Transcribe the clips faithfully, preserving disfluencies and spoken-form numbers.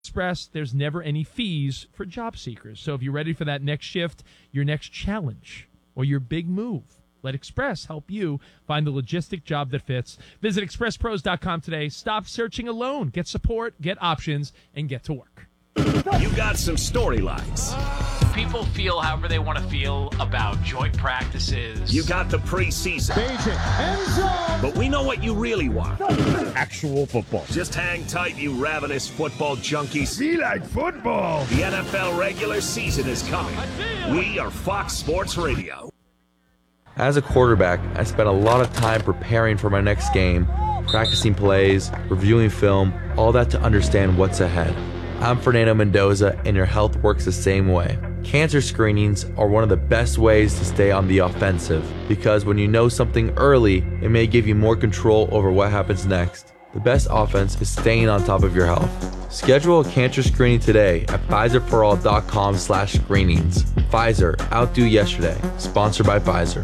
Express, there's never any fees for job seekers. So if you're ready for that next shift, your next challenge, or your big move, let Express help you find the logistic job that fits. Visit express pros dot com today. Stop searching alone. Get support, get options, and get to work. You got some storylines. People feel however they want to feel about joint practices. You got the preseason. But we know what you really want. Actual football. Just hang tight, you ravenous football junkies. Be like football. The N F L regular season is coming. We are Fox Sports Radio. As a quarterback, I spent a lot of time preparing for my next game, practicing plays, reviewing film, all that to understand what's ahead. I'm Fernando Mendoza, and your health works the same way. Cancer screenings are one of the best ways to stay on the offensive, because when you know something early, it may give you more control over what happens next. The best offense is staying on top of your health. Schedule a cancer screening today at Pfizer for all dot com slash screenings. Pfizer, outdo yesterday. Sponsored by Pfizer.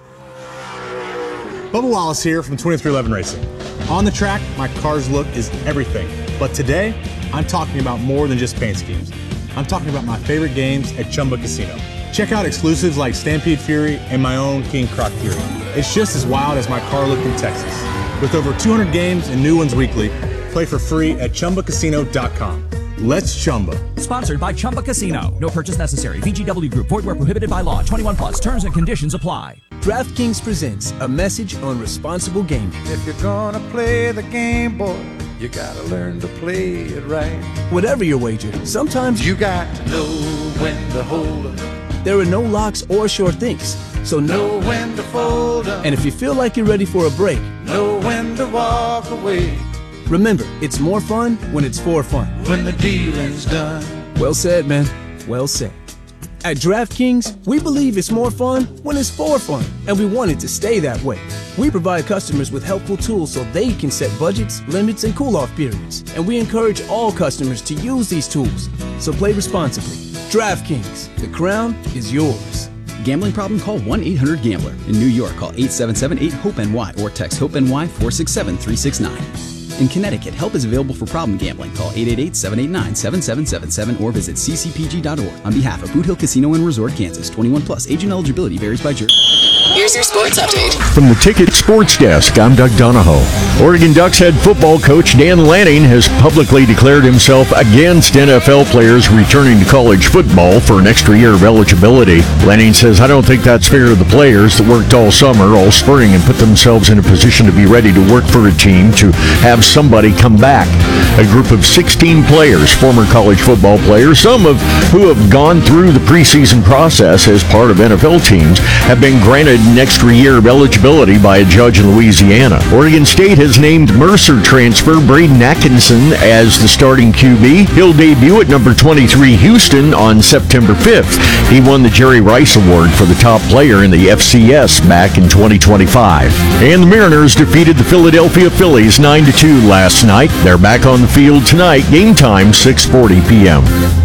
Bubba Wallace here from twenty-three eleven Racing. On the track, my car's look is everything. But today, I'm talking about more than just paint schemes. I'm talking about my favorite games at Chumba Casino. Check out exclusives like Stampede Fury and my own King Croc Fury. It's just as wild as my car look in Texas. With over two hundred games and new ones weekly, play for free at chumba casino dot com. Let's Chumba. Sponsored by Chumba Casino. No purchase necessary. V G W Group. Void where prohibited by law. twenty-one plus. Terms and conditions apply. DraftKings presents a message on responsible gaming. If you're gonna play the game, boy, you gotta learn to play it right. Whatever your wager, sometimes you got to know when to hold up. There are no locks or sure things, so know when to fold up. And if you feel like you're ready for a break, know when to walk away. Remember, it's more fun when it's for fun. When the dealing's done. Well said, man. Well said. At DraftKings, we believe it's more fun when it's for fun, and we want it to stay that way. We provide customers with helpful tools so they can set budgets, limits, and cool-off periods, and we encourage all customers to use these tools. So play responsibly. DraftKings, the crown is yours. Gambling problem? Call one eight hundred gambler. In New York, call eight seven seven eight hope N Y or text HOPE-NY four six seven three six nine. In Connecticut, help is available for problem gambling. Call eight eight eight, seven eight nine, seven seven seven seven or visit c c p g dot org. On behalf of Boot Hill Casino and Resort, Kansas, twenty-one plus. Age and eligibility varies by jurisdiction. Here's your sports update. From the Ticket Sports Desk, I'm Doug Donahoe. Oregon Ducks head football coach Dan Lanning has publicly declared himself against N F L players returning to college football for an extra year of eligibility. Lanning says, I don't think that's fair to the players that worked all summer, all spring, and put themselves in a position to be ready to work for a team to have somebody come back. A group of sixteen players, former college football players, some of who have gone through the preseason process as part of N F L teams, have been granted an extra year of eligibility by a judge in Louisiana. Oregon State has named Mercer transfer Braden Atkinson as the starting Q B. He'll debut at number twenty-three Houston on September fifth. He won the Jerry Rice Award for the top player in the F C S back in twenty twenty-five. And the Mariners defeated the Philadelphia Phillies nine to two last night. They're back on the field tonight. Game time six forty p.m.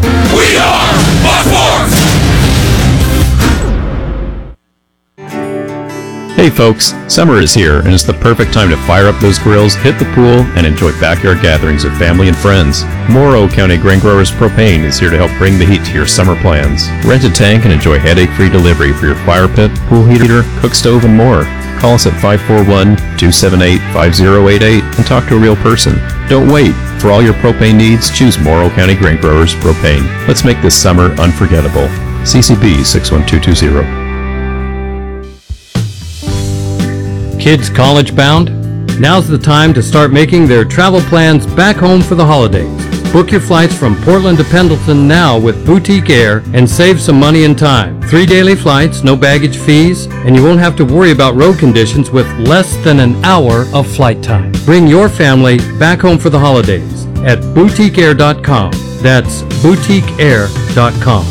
We are Fox Sports! Hey folks, summer is here and it's the perfect time to fire up those grills, hit the pool, and enjoy backyard gatherings with family and friends. Morrow County Grain Growers Propane is here to help bring the heat to your summer plans. Rent a tank and enjoy headache-free delivery for your fire pit, pool heater, cook stove, and more. Call us at five four one, two seven eight, five zero eight eight and talk to a real person. Don't wait. For all your propane needs, choose Morrow County Grain Growers Propane. Let's make this summer unforgettable. C C B six one two two zero. Kids college bound? Now's the time to start making their travel plans back home for the holidays. Book your flights from Portland to Pendleton now with Boutique Air and save some money and time. Three daily flights, no baggage fees, and you won't have to worry about road conditions with less than an hour of flight time. Bring your family back home for the holidays at boutique air dot com. That's boutique air dot com.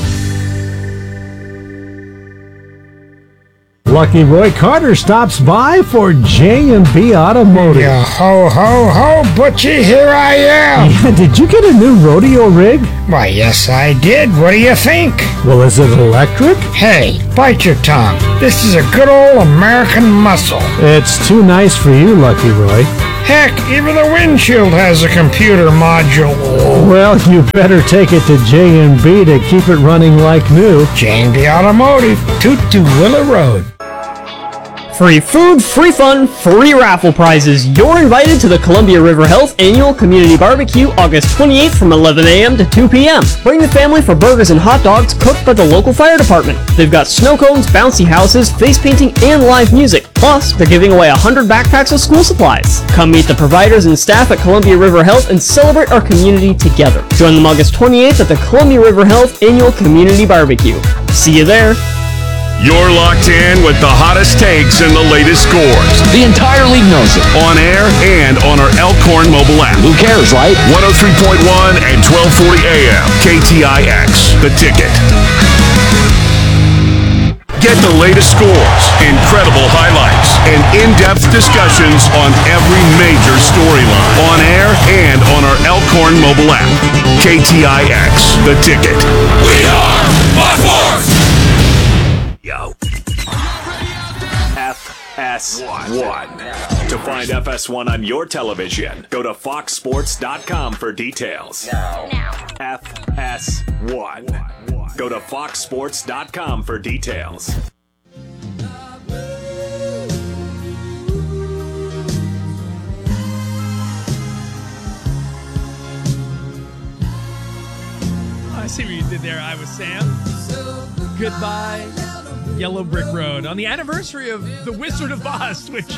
Lucky Roy Carter stops by for J and B Automotive. Yeah, ho, ho, ho, Butchie, here I am. Yeah, did you get a new rodeo rig? Why, yes, I did. What do you think? Well, is it electric? Hey, bite your tongue. This is a good old American muscle. It's too nice for you, Lucky Roy. Heck, even the windshield has a computer module. Well, you better take it to J and B to keep it running like new. J and B Automotive, Toot to Willow Road. Free food, free fun, free raffle prizes. You're invited to the Columbia River Health Annual Community Barbecue August twenty-eighth from eleven a.m. to two p.m. Bring the family for burgers and hot dogs cooked by the local fire department. They've got snow cones, bouncy houses, face painting, and live music. Plus, they're giving away one hundred backpacks of school supplies. Come meet the providers and staff at Columbia River Health and celebrate our community together. Join them August twenty-eighth at the Columbia River Health Annual Community Barbecue. See you there. You're locked in with the hottest takes and the latest scores. The entire league knows it. On air and on our Elkhorn mobile app. Who cares, right? one oh three point one and twelve forty A M. K T I X, The Ticket. Get the latest scores, incredible highlights, and in-depth discussions on every major storyline. On air and on our Elkhorn mobile app. K T I X, The Ticket. We are Fox Sports! Yo. F S one. To find F S one on your television, go to fox sports dot com for details. Now. F S one. Go to fox sports dot com for details. I see what you did there, Iowa Sam. Goodbye, Yellow Brick Road. On the anniversary of The Wizard of Oz, which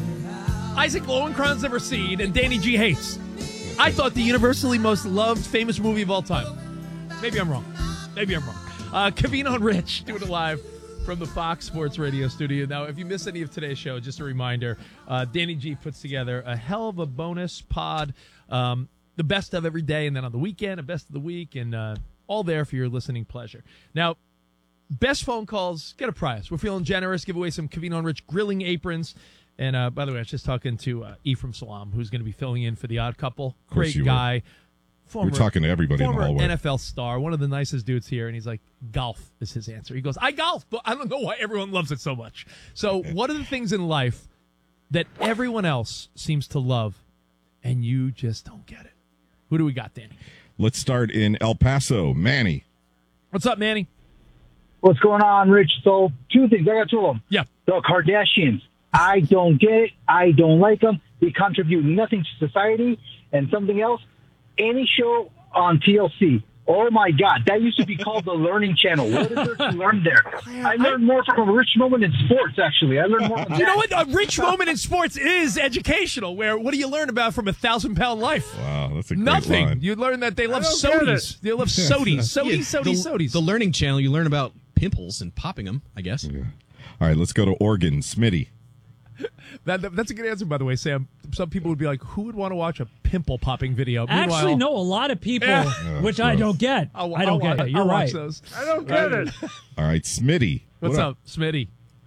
Isaac Lowenkron's never seen and Danny G hates. I thought the universally most loved famous movie of all time. Maybe I'm wrong. Maybe I'm wrong. Uh, Covino and Rich doing it live from the Fox Sports Radio studio. Now, if you missed any of today's show, just a reminder, uh, Danny G puts together a hell of a bonus pod, um, the best of every day, and then on the weekend, a best of the week, and uh, all there for your listening pleasure. Now, best phone calls, get a prize. We're feeling generous. Give away some Covino and Rich grilling aprons. And uh, by the way, I was just talking to uh, Ephraim Salam, who's going to be filling in for The Odd Couple. Great guy. Former, We're talking to everybody in the hallway. Former N F L star, one of the nicest dudes here. And he's like, golf is his answer. He goes, I golf, but I don't know why everyone loves it so much. So what are the things in life that everyone else seems to love and you just don't get it? Who do we got, Danny? Let's start in El Paso. Manny. What's up, Manny? What's going on, Rich? So, two things. I got two of them. Yeah. The Kardashians. I don't get it. I don't like them. They contribute nothing to society. And something else, any show on T L C. Oh, my God. That used to be called the Learning Channel. What is there to learn there? I learned more from a rich moment in sports, actually. I learned more from that. You know what? A rich moment in sports is educational, where what do you learn about from a thousand-pound life? Wow, that's a great Nothing. line. You learn that they love sodies. They love sodies. Sodies, Yeah, sodies, the, sodies. The Learning Channel, you learn about pimples and popping them, I guess. Yeah. All right, let's go to Oregon. Smitty. That, that, that's a good answer, by the way, Sam. Some people would be like, who would want to watch a pimple-popping video? I Meanwhile, actually know a lot of people, Yeah. which I don't get. I'll- I don't I'll get watch- it. You're I'll watch right. those. I don't get it. All right, Smitty. What's What up, Smitty?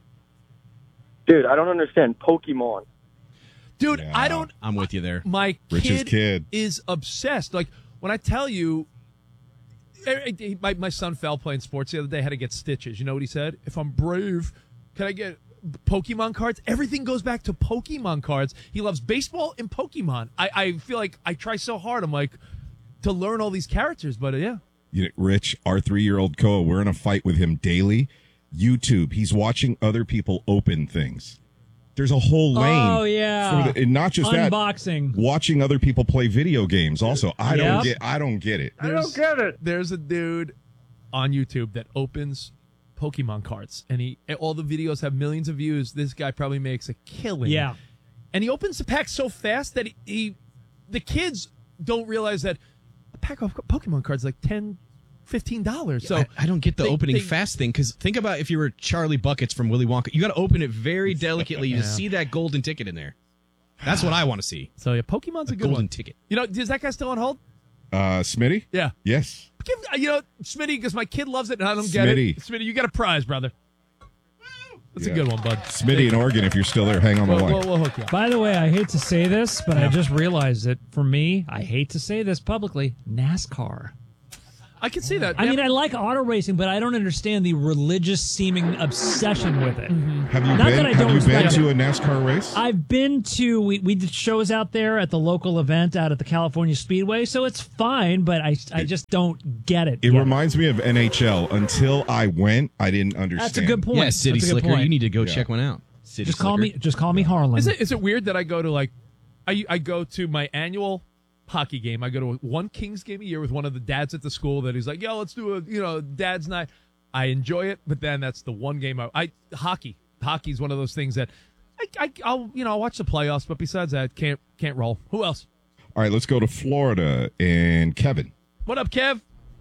Dude, I don't understand Pokemon. Dude, I don't... I'm with you there. My Rich's kid, kid. is obsessed. Like, when I tell you... eh, eh, My, my son fell playing sports the other day, had to get stitches. You know what he said? If I'm brave, can I get Pokemon cards? Everything goes back to Pokemon cards. He loves baseball and Pokemon. I, I feel like I try so hard. I'm like, to learn all these characters, but uh, yeah. You know, Rich, our three-year-old Koa, we're in a fight with him daily. YouTube, he's watching other people open things. There's a whole lane. Oh, yeah. for the, and not just Unboxing. that. Watching other people play video games also. I don't Yep. get I don't get it. I don't get it. There's a dude on YouTube that opens Pokemon cards, and he all the videos have millions of views. This guy probably makes a killing. Yeah. And he opens the pack so fast that he, he the kids don't realize that a pack of Pokemon cards is like ten, fifteen dollars. So I, I don't get the they- opening they- fast thing, because think about if you were Charlie Buckets from Willy Wonka. You got to open it very delicately Yeah. to see that golden ticket in there. That's what I want to see. So yeah, Pokemon's a, A good golden one. ticket. You know, is that guy still on hold? Uh, Smitty? Yeah. Yes. Give, you know, Smitty, because my kid loves it and I don't get Smitty. it. Smitty, you got a prize, brother. That's Yeah. a good one, bud. Smitty in Oregon, if you're still there, hang on the We'll, line. we'll, we'll hook you up. By the way, I hate to say this, but I just realized that for me, I hate to say this publicly, NASCAR. I can see that. I mean, I like auto racing, but I don't understand the religious seeming obsession with it. Have you Not been? that I Have don't you been respect to it. a NASCAR race? I've been to we, we did shows out there at the local event out at the California Speedway, so it's fine, but I I just don't get it. It yet. reminds me of N H L. Until I went, I didn't understand. That's a good point. Yeah, City That's a good Slicker. point. You need to go Yeah. check one out. City Just call Slicker. me just call me Harlan. Is it is it weird that I go to like, I I go to my annual hockey game. I go to one Kings game a year with one of the dads at the school that he's like, yo, let's do a you know dad's night. I enjoy it, but then that's the one game I, I hockey. Hockey is one of those things that I, I I'll you know I'll watch the playoffs, but besides that, can't can't roll. Who else? All right, let's go to Florida and Kevin. What up, Kev?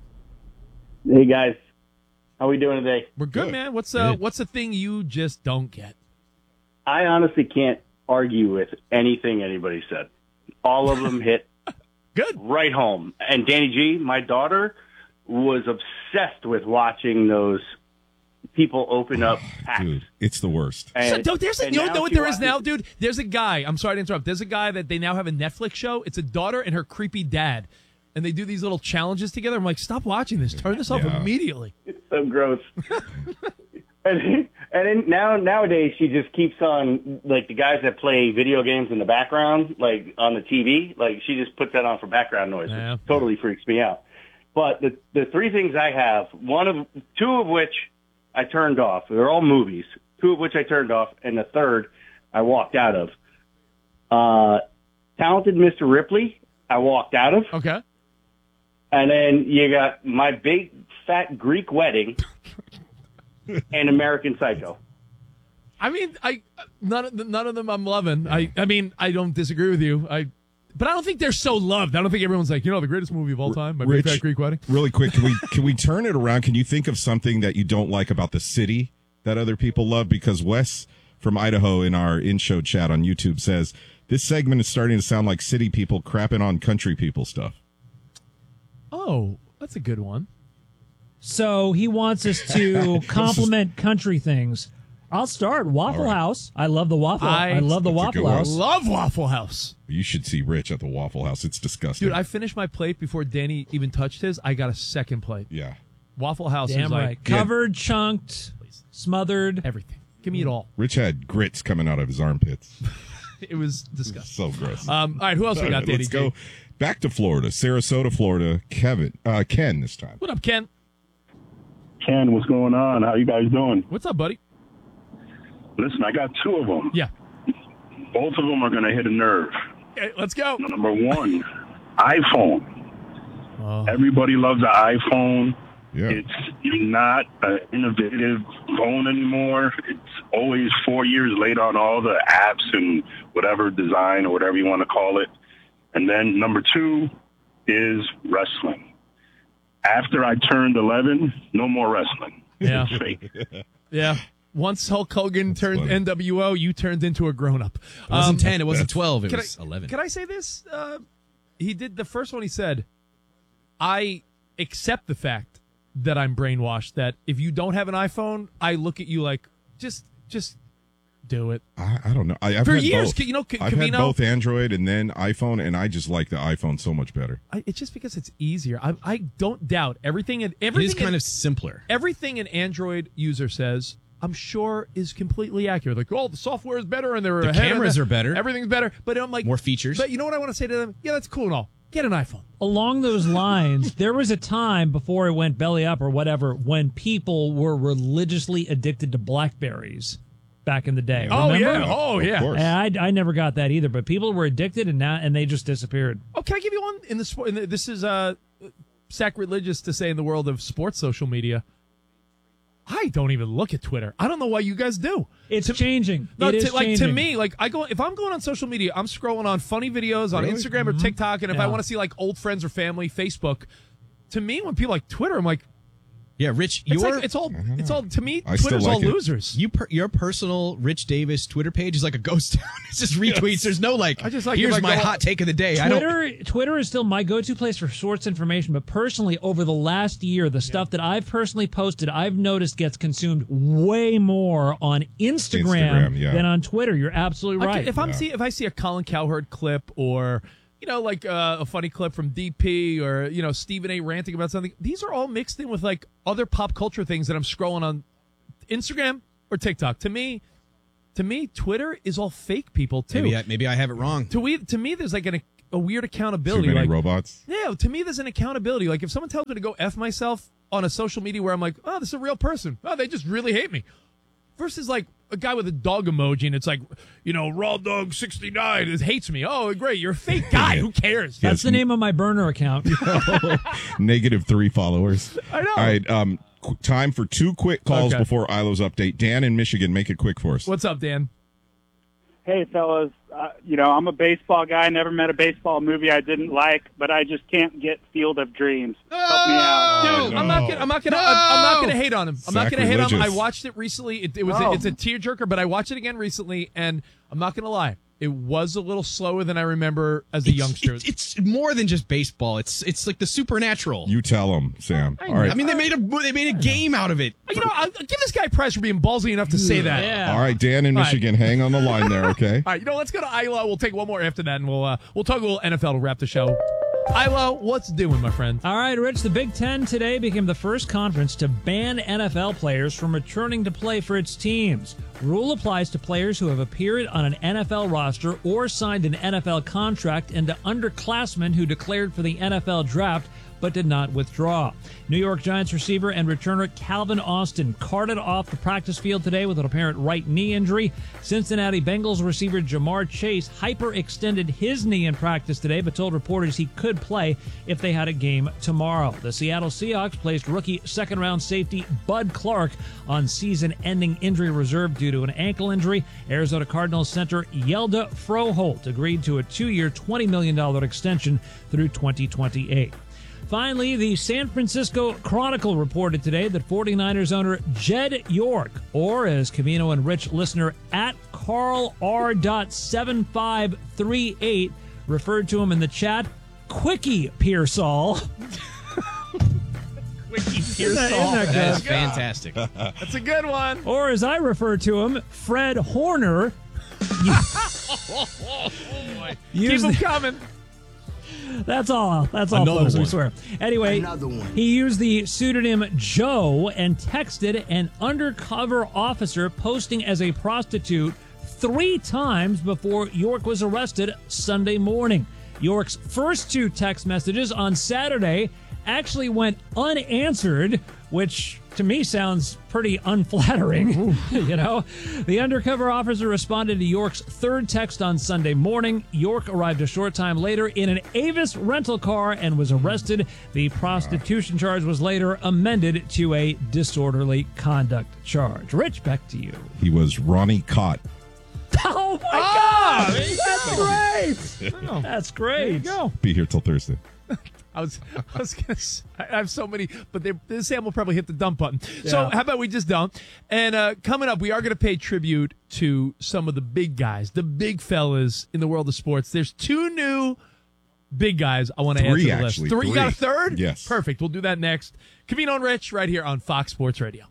Hey guys, how we doing today? We're good, man. What's uh what's the thing you just don't get? I honestly can't argue with anything anybody said. All of them hit good right home. And Danny G, my daughter, was obsessed with watching those people open up packs. Dude, it's the worst. So, dude, there's a, and you know, now know what she there is watches- now, dude? There's a guy. I'm sorry to interrupt. There's a guy that they now have a Netflix show. It's a daughter and her creepy dad, and they do these little challenges together. I'm like, stop watching this. Turn this off Yeah. immediately. It's so gross. and and then now nowadays she just keeps on like the guys that play video games in the background, like on the T V. Like she just puts that on for background noise. Yeah. It totally freaks me out. But the the three things I have, one of two of which I turned off. They're all movies. Two of which I turned off, and the third I walked out of. Uh, Talented Mister Ripley, I walked out of. Okay. And then you got My Big Fat Greek Wedding and American Psycho. I mean, I none of the, none of them I'm loving. I I mean, I don't disagree with you. I, but I don't think they're so loved. I don't think everyone's like, you know, the greatest movie of all time, My Big Rich, Fat Greek Wedding. Really quick, can we can we turn it around? Can you think of something that you don't like about the city that other people love? Because Wes from Idaho in our in-show chat on YouTube says this segment is starting to sound like city people crapping on country people stuff. Oh, that's a good one. So he wants us to compliment country things. I'll start Waffle House. I love the Waffle. I, I love the That's a Waffle good one. House. Love Waffle House. You should see Rich at the Waffle House. It's disgusting. Dude, I finished my plate before Danny even touched his. I got a second plate. Yeah. Waffle House Damn is right. like Covered, chunked, smothered. everything. Give me it all. Rich had grits coming out of his armpits. It was disgusting. So gross. Um, all right, who else we All got, right, Danny let's G? go back to Florida, Sarasota, Florida. Kevin, uh, Ken this time. What up, Ken? Ken, what's going on? How you guys doing? What's up, buddy? Listen, I got two of them. Yeah. Both of them are going to hit a nerve. Okay, let's go. Number one, iPhone. Oh. Everybody loves the iPhone. Yeah. It's not an innovative phone anymore. It's always four years late on all the apps and whatever design or whatever you want to call it. And then number two is wrestling. After I turned eleven, no more wrestling. Yeah. It's fake. Yeah. Once Hulk Hogan turned N W O, you turned into a grown-up. It wasn't ten, it wasn't twelve, it can was I, eleven. Can I say this? Uh, he did the first one. He said, "I accept the fact that I'm brainwashed. That if you don't have an iPhone, I look at you like just, just do it." I, I don't know. I, I've For had years, both. you know, C- I've had Covino- both Android and then iPhone, and I just like the iPhone so much better. I, it's just because it's easier. I, I don't doubt everything. And It everything is kind an- of simpler. Everything an Android user says, I'm sure, is completely accurate. Like, oh, the software is better, and they're The ahead of cameras the- are better. Everything's better. But I'm like, More features. But you know what I want to say to them? Yeah, that's cool and all. Get an iPhone. Along those lines, there was a time before it went belly up or whatever when people were religiously addicted to Blackberries back in the day. Oh, Remember? yeah. Oh, yeah. And I, I never got that either, but people were addicted and now and they just disappeared. Oh, can I give you one in the sport? In the, this is uh, sacrilegious to say in the world of sports social media. I don't even look at Twitter. I don't know why you guys do. It's changing. No, It to, is like to changing. me, like I go if I'm going on social media, I'm scrolling on funny videos on Really? Instagram or Mhm. TikTok, and if I Yeah. want to see like old friends or family, Facebook. To me, when people like Twitter, I'm like, Yeah, Rich, it's your like it's all it's all to me. I still Twitter's like all it. losers. You per, your personal Rich Davis Twitter page is like a ghost town. It's just retweets. There's no like. I just like here's if I my go- hot take of the day. I don't. Twitter, Twitter is still my go-to place for sorts information, but personally, over the last year, the stuff that I've personally posted, I've noticed gets consumed way more on Instagram, Instagram, yeah. than on Twitter. You're absolutely Like, right. if I'm see if I see a Colin Cowherd clip or you know, like uh, a funny clip from D P or, you know, Stephen A. ranting about something. These are all mixed in with, like, other pop culture things that I'm scrolling on Instagram or TikTok. To me, to me, Twitter is all fake people, too. Maybe I, maybe I have it wrong. To, we, to me, there's, like, an, a weird accountability. Too many like, robots? Yeah, to me, there's an accountability. Like, if someone tells me to go F myself on a social media where I'm like, oh, this is a real person. Oh, they just really hate me. Versus, like, a guy with a dog emoji, and it's like, you know, Raw Dog sixty-nine is hates me. Oh, great, you're a fake guy. Who cares? That's the name of my burner account. Negative three followers. I know. All right, um, qu- time for two quick calls Okay. before Ilo's update. Dan in Michigan, make it quick for us. What's up, Dan? Hey, fellas. Uh, you know, I'm a baseball guy. Never met a baseball movie I didn't like, but I just can't get Field of Dreams. Help me out. Dude, I'm not gonna, I'm not gonna, I'm, I'm not gonna hate on him. I'm not gonna hate on him. I Sacrilegious. watched it recently. It, it was, No. a, it's a tearjerker, but I watched it again recently, and I'm not gonna lie, it was a little slower than I remember as a It's- youngster. It's, it's more than just baseball. It's it's like the supernatural. You tell him, Sam. I All right. I mean, they made a they made a game out of it. You know, I'll give this guy press for being ballsy enough to say that. Yeah. All right, Dan in All right. Michigan, hang on the line there, okay? All right, you know, let's go to Ilo. We'll take one more after that, and we'll uh, we'll talk a little N F L to wrap the show. Ilo, what's doing, my friend? All right, Rich, the Big Ten today became the first conference to ban N F L players from returning to play for its teams. Rule applies to players who have appeared on an N F L roster or signed an N F L contract and to underclassmen who declared for the N F L draft but did not withdraw. New York Giants receiver and returner Calvin Austin carted off the practice field today with an apparent right knee injury. Cincinnati Bengals receiver Jamar Chase hyperextended his knee in practice today, but told reporters he could play if they had a game tomorrow. The Seattle Seahawks placed rookie second-round safety Bud Clark on season-ending injury reserve due to an ankle injury. Arizona Cardinals center Yelda Froholt agreed to a two-year, twenty million dollars extension through twenty twenty-eight. Finally, the San Francisco Chronicle reported today that 49ers owner Jed York, or as Cavino and Rich listener at Carl R. seven five three eight referred to him in the chat, Quickie Pearsall. Quickie Isn't that- isn't that good? That's fantastic. That's a good one. Or as I refer to him, Fred Horner. oh, boy. Keep Use them the- coming. That's all. That's all, Another folks. We one. swear. Anyway, Another one. he used the pseudonym Joe and texted an undercover officer posting as a prostitute three times before York was arrested Sunday morning. York's first two text messages on Saturday actually went unanswered, which to me sounds pretty unflattering. You know, the undercover officer responded to York's third text on Sunday morning. York arrived a short time later in an Avis rental car and was arrested. The prostitution charge was later amended to a disorderly conduct charge. Rich, back to you. He was Ronnie Cott. Oh my Ah, God! there you That's go. great. That's great. There you go. Be here till Thursday. I was, I was gonna. Say, I have so many, but they, this Sam will probably hit the dump button. So Yeah. how about we just don't? And uh, coming up, we are going to pay tribute to some of the big guys, the big fellas in the world of sports. There's two new big guys I want to add to Three, the actually. list. Three. You got a Three. third? Yes. Perfect. We'll do that next. Cavino and Rich right here on Fox Sports Radio.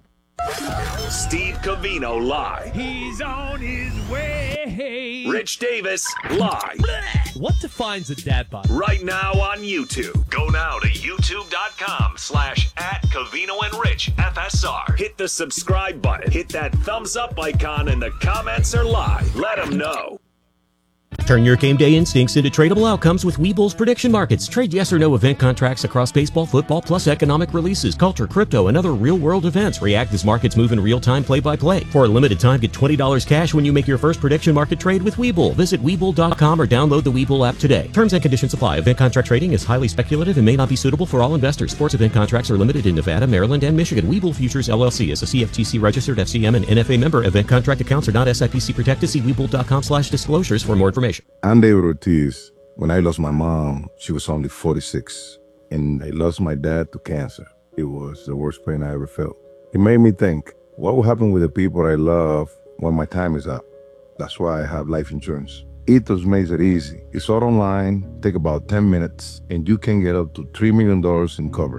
Steve Cavino live. He's on his way. Rich Davis live. What defines a dad bod? Right now on YouTube. Go now to youtube.com slash at Cavino and Rich F S R. Hit the subscribe button. Hit that thumbs up icon and the comments are live. Let them know. Turn your game day instincts into tradable outcomes with Webull's prediction markets. Trade yes or no event contracts across baseball, football, plus economic releases, culture, crypto, and other real-world events. React as markets move in real time, play-by-play. For a limited time, get twenty dollars cash when you make your first prediction market trade with Webull. Visit Webull dot com or download the Webull app today. Terms and conditions apply. Event contract trading is highly speculative and may not be suitable for all investors. Sports event contracts are limited in Nevada, Maryland, and Michigan. Webull Futures L L C is a C F T C registered F C M and N F A member. Event contract accounts are not S I P C protected. See Webull dot com slash disclosures for more information. I'm David Ortiz. When I lost my mom, she was only forty-six, and I lost my dad to cancer. It was the worst pain I ever felt. It made me think, what will happen with the people I love when my time is up? That's why I have life insurance. Ethos makes it easy. It's all online, take about ten minutes, and you can get up to three million dollars in coverage.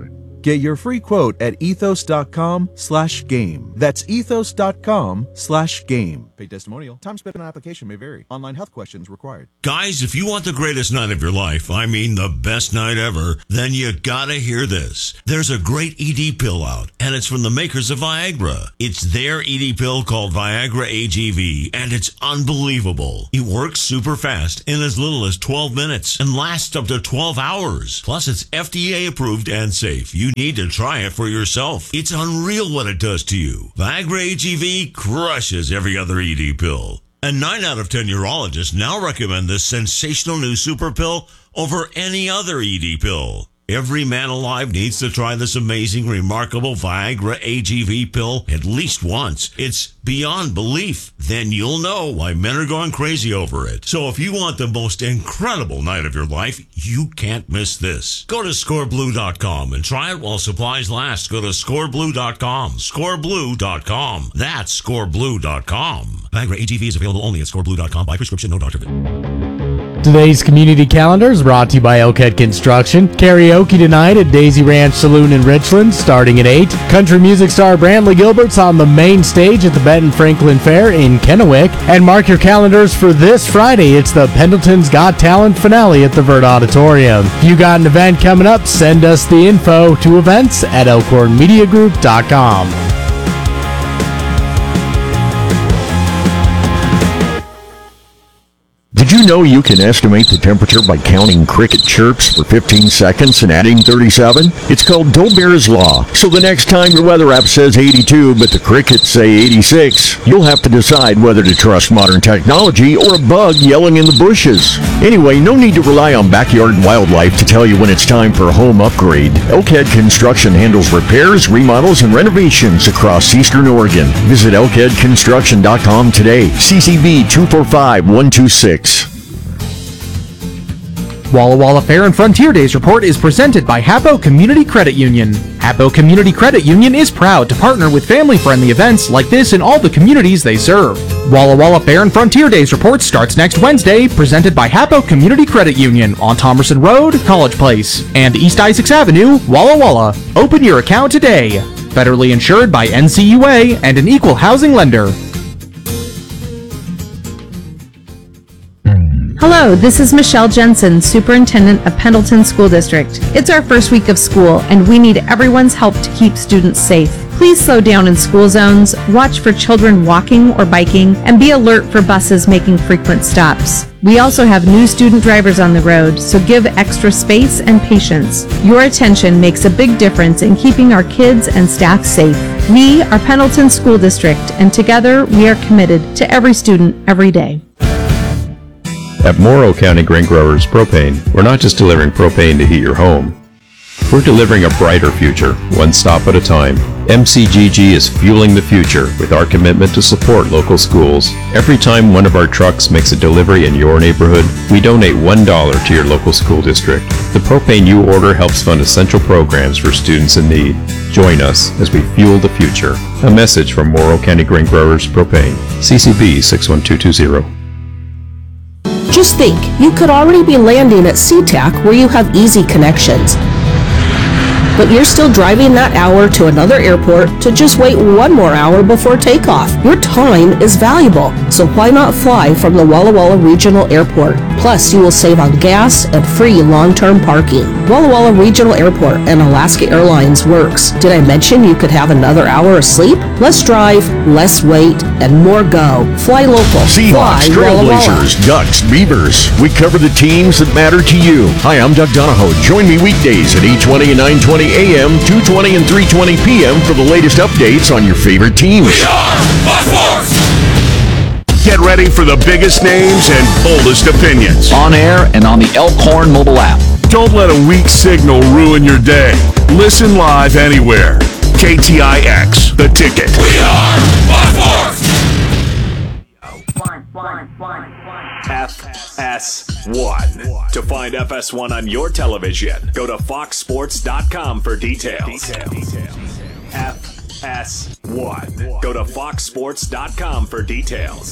Get your free quote at ethos.com slash game. That's ethos.com slash game. Paid testimonial. Time spent on application may vary. Online health questions required. Guys, if you want the greatest night of your life, I mean the best night ever, then you gotta hear this. There's a great E D pill out, and it's from the makers of Viagra. It's their E D pill called Viagra A G V, and it's unbelievable. It works super fast in as little as twelve minutes and lasts up to twelve hours. Plus, it's F D A approved and safe. You need to try it for yourself. It's unreal what it does to you. Viagra A G V crushes every other E D pill. And nine out of ten urologists now recommend this sensational new super pill over any other E D pill. Every man alive needs to try this amazing, remarkable Viagra A G V pill at least once. It's beyond belief. Then you'll know why men are going crazy over it. So if you want the most incredible night of your life, you can't miss this. Go to score blue dot com and try it while supplies last. Go to score blue dot com. score blue dot com. That's score blue dot com. Viagra A G V is available only at score blue dot com by prescription, no doctor visit. Today's community calendar is brought to you by Elkhead Construction. Karaoke tonight at Daisy Ranch Saloon in Richland, starting at eight. Country music star Brantley Gilbert's on the main stage at the Benton Franklin Fair in Kennewick. And mark your calendars for this Friday. It's the Pendleton's Got Talent finale at the Vert Auditorium. If you got an event coming up, send us the info to events at elkhorn media group dot com. Did you know you can estimate the temperature by counting cricket chirps for fifteen seconds and adding thirty-seven? It's called Dolbear's Law. So the next time your weather app says eighty-two, but the crickets say eighty-six, you'll have to decide whether to trust modern technology or a bug yelling in the bushes. Anyway, no need to rely on backyard wildlife to tell you when it's time for a home upgrade. Elkhead Construction handles repairs, remodels, and renovations across Eastern Oregon. Visit elkhead construction dot com today. C C B two four five one two six. Walla Walla Fair and Frontier Days report is presented by Hapo Community Credit Union. Hapo Community Credit Union is proud to partner with family-friendly events like this in all the communities they serve. Walla Walla Fair and Frontier Days report starts next Wednesday, presented by Hapo Community Credit Union on Thomerson Road, College Place, and East Isaacs Avenue, Walla Walla. Open your account today. Federally insured by N C U A and an equal housing lender. Hello, this is Michelle Jensen, Superintendent of Pendleton School District. It's our first week of school, and we need everyone's help to keep students safe. Please slow down in school zones, watch for children walking or biking, and be alert for buses making frequent stops. We also have new student drivers on the road, so give extra space and patience. Your attention makes a big difference in keeping our kids and staff safe. We are Pendleton School District, and together we are committed to every student every day. At Morrow County Grain Growers Propane, we're not just delivering propane to heat your home. We're delivering a brighter future, one stop at a time. M C G G is fueling the future with our commitment to support local schools. Every time one of our trucks makes a delivery in your neighborhood, we donate one dollar to your local school district. The propane you order helps fund essential programs for students in need. Join us as we fuel the future. A message from Morrow County Grain Growers Propane. C C B six one two two zero. Just think, you could already be landing at SeaTac where you have easy connections. But you're still driving that hour to another airport to just wait one more hour before takeoff. Your time is valuable, so why not fly from the Walla Walla Regional Airport? Plus, you will save on gas and free long-term parking. Walla Walla Regional Airport and Alaska Airlines works. Did I mention you could have another hour of sleep? Less drive, less wait, and more go. Fly local. Seahawks, Fly Walla Walla. Trailblazers, Ducks, Beavers. We cover the teams that matter to you. Hi, I'm Doug Donahoe. Join me weekdays at eight twenty and nine twenty a m, two twenty and three twenty p m for the latest updates on your favorite teams. We are Fox Sports! Get ready for the biggest names and boldest opinions. On air and on the Elkhorn mobile app. Don't let a weak signal ruin your day. Listen live anywhere. K T I X, The Ticket. We are Fox Sports! F S one. To find F S one on your television, go to fox sports dot com for details. F S one. Go to fox sports dot com for details.